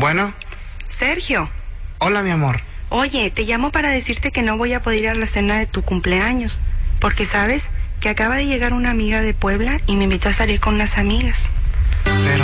Bueno. Sergio. Hola, mi amor. Oye, te llamo para decirte que no voy a poder ir a la cena de tu cumpleaños, porque sabes que acaba de llegar una amiga de Puebla y me invitó a salir con unas amigas. Pero